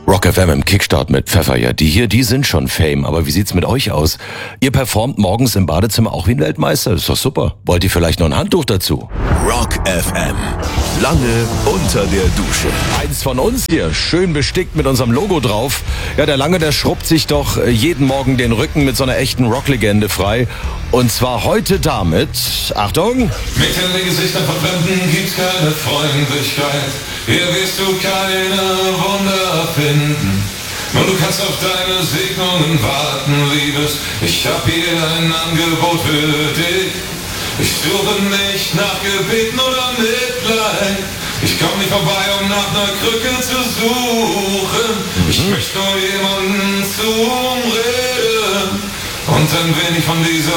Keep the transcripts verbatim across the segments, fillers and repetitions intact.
Rock F M im Kickstart mit Pfeffer. Ja, die hier, die sind schon Fame. Aber wie sieht's mit euch aus? Ihr performt morgens im Badezimmer auch wie ein Weltmeister. Das ist doch super. Wollt ihr vielleicht noch ein Handtuch dazu? Rock F M. Lange unter der Dusche. Eins von uns hier, schön bestickt mit unserem Logo drauf. Ja, der Lange, der schrubbt sich doch jeden Morgen den Rücken mit so einer echten Rocklegende frei. Und zwar heute damit, Achtung! Mit den Gesichtern von Fremden gibt's keine Freundlichkeit. Hier wirst du keine Wunder finden. Nur du kannst auf deine Segnungen warten, Liebes. Ich hab hier ein Angebot für dich. Ich suche nicht nach Gebeten oder Mitleid. Ich komm nicht vorbei, um nach einer Krücke zu suchen. Ich möchte nur jemanden zum Reden. Und ein wenig von dieser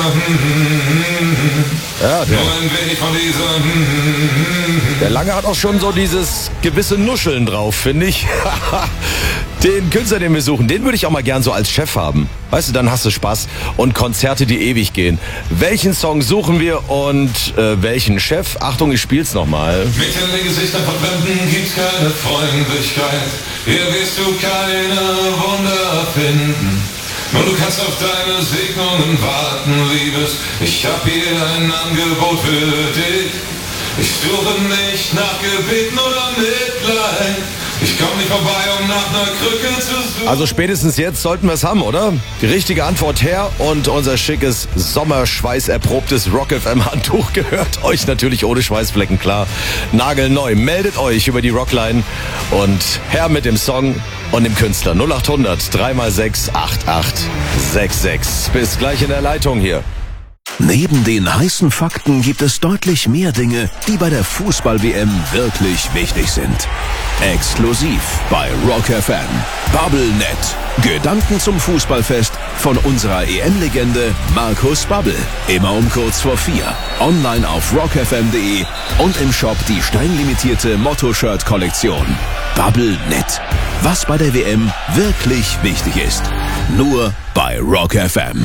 Ja, der, Nur ein wenig von dieser der Lange hat auch schon so dieses gewisse Nuscheln drauf, finde ich. Den Künstler, den wir suchen, den würde ich auch mal gern so als Chef haben. Weißt du, dann hast du Spaß und Konzerte, die ewig gehen. Welchen Song suchen wir und äh, welchen Chef? Achtung, ich spiel's nochmal. Mit den Gesichtern von Fremden gibt's keine Freundlichkeit. Hier wirst du keine Wunder finden. Nur du kannst auf deine Segnungen warten, Liebes. Ich hab hier ein Angebot für dich. Ich suche nicht nach Gebeten oder Mitleid. Ich komm nicht vorbei, um nach einer Krücke zu suchen. Also spätestens jetzt sollten wir es haben, oder? Die richtige Antwort her und unser schickes, sommerschweißerprobtes Rock F M Handtuch gehört euch natürlich ohne Schweißflecken, klar. Nagelneu. Meldet euch über die Rockline und her mit dem Song und dem Künstler. null acht hundert drei mal sechs acht acht sechs sechs. Bis gleich in der Leitung hier. Neben den heißen Fakten gibt es deutlich mehr Dinge, die bei der Fußball-W M wirklich wichtig sind. Exklusiv bei Rock F M. BubbleNet. Gedanken zum Fußballfest von unserer E M-Legende Markus Babbel. Immer um kurz vor vier. Online auf rock f m punkt de und im Shop die streng-limitierte Motto-Shirt-Kollektion. BubbleNet. Was bei der W M wirklich wichtig ist. Nur bei Rock F M.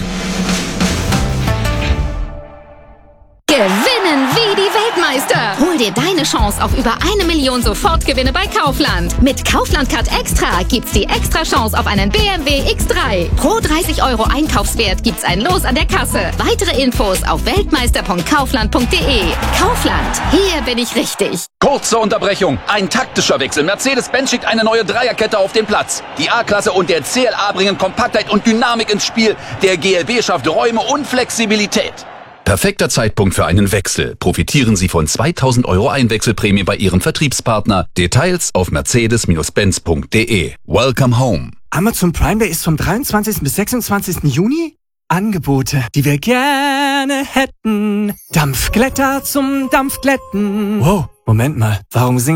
Gewinnen wie die Weltmeister. Hol dir deine Chance auf über eine Million Sofortgewinne bei Kaufland. Mit Kaufland Card Extra gibt's die extra Chance auf einen B M W X drei. Pro dreißig Euro Einkaufswert gibt's ein Los an der Kasse. Weitere Infos auf weltmeister punkt kaufland punkt de. Kaufland, hier bin ich richtig. Kurze Unterbrechung, ein taktischer Wechsel. Mercedes-Benz schickt eine neue Dreierkette auf den Platz. Die A-Klasse und der C L A bringen Kompaktheit und Dynamik ins Spiel. Der G L B schafft Räume und Flexibilität. Perfekter Zeitpunkt für einen Wechsel. Profitieren Sie von zweitausend Euro Einwechselprämie bei Ihrem Vertriebspartner. Details auf mercedes benz punkt de. Welcome home. Amazon Prime Day ist vom dreiundzwanzigsten bis sechsundzwanzigsten Juni. Angebote, die wir gerne hätten. Dampfglätter zum Dampfglätten. Wow, Moment mal, warum singe